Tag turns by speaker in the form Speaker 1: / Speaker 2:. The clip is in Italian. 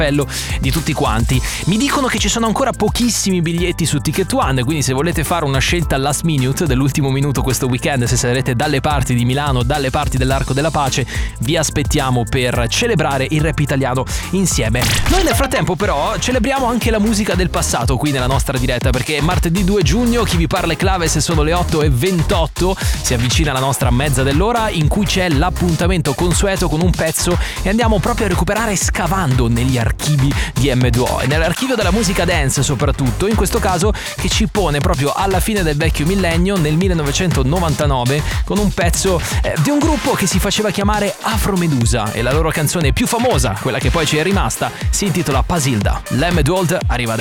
Speaker 1: cappello di tutti quanti. Mi dicono che ci sono ancora pochissimi biglietti su Ticket One, quindi se volete fare una scelta last minute, dell'ultimo minuto questo weekend, se sarete dalle parti di Milano, dalle parti dell'Arco della Pace, vi aspettiamo per celebrare il rap italiano insieme. Noi nel frattempo però celebriamo anche la musica del passato qui nella nostra diretta, perché è martedì 2 giugno, chi vi parla è Claves e sono le 8:28, si avvicina la nostra mezza dell'ora in cui c'è l'appuntamento consueto con un pezzo e andiamo proprio a recuperare scavando negli archivi di M2O e nell'archivio della musica dance soprattutto, in questo caso che ci pone proprio alla fine del vecchio millennio, nel 1999, con un pezzo di un gruppo che si faceva chiamare Afromedusa e la loro canzone più famosa, quella che poi ci è rimasta, si intitola Pasilda. L'M2O arriva adesso.